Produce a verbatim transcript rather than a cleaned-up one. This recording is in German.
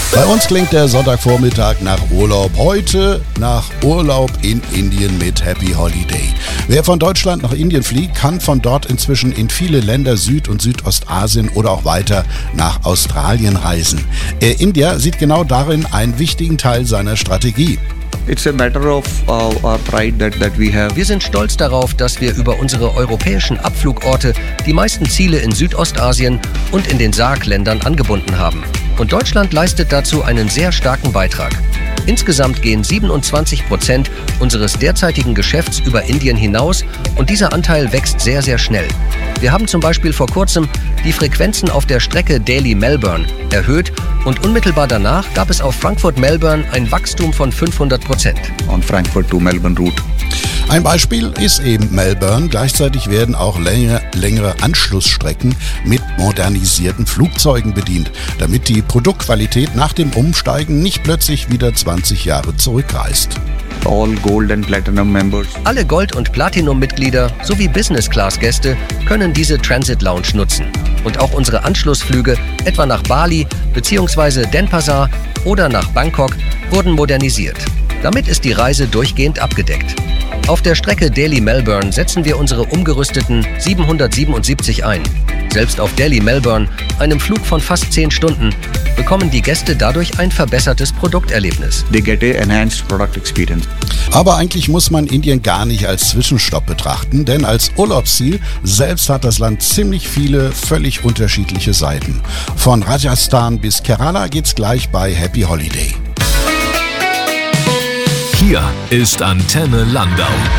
Bei uns klingt der Sonntagvormittag nach Urlaub. Heute nach Urlaub in Indien mit Happy Holiday. Wer von Deutschland nach Indien fliegt, kann von dort inzwischen in viele Länder Süd- und Südostasien oder auch weiter nach Australien reisen. Air India sieht genau darin einen wichtigen Teil seiner Strategie. It's a matter of uh, our pride that, that we have. Wir sind stolz darauf, dass wir über unsere europäischen Abflugorte die meisten Ziele in Südostasien und in den S A A C-Ländern angebunden haben. Und Deutschland leistet dazu einen sehr starken Beitrag. Insgesamt gehen siebenundzwanzig Prozent unseres derzeitigen Geschäfts über Indien hinaus und dieser Anteil wächst sehr, sehr schnell. Wir haben zum Beispiel vor kurzem die Frequenzen auf der Strecke Delhi-Melbourne erhöht und unmittelbar danach gab es auf Frankfurt-Melbourne ein Wachstum von fünfhundert Prozent. On Frankfurt to Melbourne route. Ein Beispiel ist eben Melbourne. Gleichzeitig werden auch längere, längere Anschlussstrecken mit modernisierten Flugzeugen bedient, damit die Produktqualität nach dem Umsteigen nicht plötzlich wieder zwanzig Jahre zurückreist. All Gold and Platinum members. Alle Gold- und Platinum-Mitglieder sowie Business-Class-Gäste können diese Transit Lounge nutzen. Und auch unsere Anschlussflüge, etwa nach Bali bzw. Denpasar oder nach Bangkok, wurden modernisiert. Damit ist die Reise durchgehend abgedeckt. Auf der Strecke Delhi-Melbourne setzen wir unsere umgerüsteten siebenhundertsiebenundsiebzig ein. Selbst auf Delhi-Melbourne, einem Flug von fast zehn Stunden, bekommen die Gäste dadurch ein verbessertes Produkterlebnis. They get a enhanced product experience. Aber eigentlich muss man Indien gar nicht als Zwischenstopp betrachten, denn als Urlaubsziel selbst hat das Land ziemlich viele völlig unterschiedliche Seiten. Von Rajasthan bis Kerala geht's gleich bei Happy Holiday. Hier ist Antenne Landau.